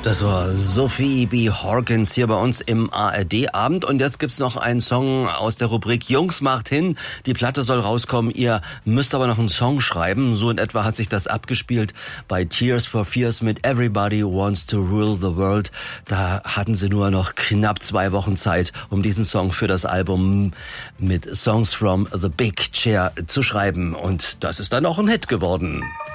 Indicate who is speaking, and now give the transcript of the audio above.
Speaker 1: Das war Sophie B. Hawkins hier bei uns im ARD-Abend. Und jetzt gibt's noch einen Song aus der Rubrik Jungs macht hin. Die Platte soll rauskommen. Ihr müsst aber noch einen Song schreiben. So in etwa hat sich das abgespielt bei Tears for Fears mit Everybody Wants to Rule the World. Da hatten sie nur noch knapp 2 Wochen Zeit, um diesen Song für das Album mit Songs from the Big Chair zu schreiben. Und das ist dann auch ein Hit geworden.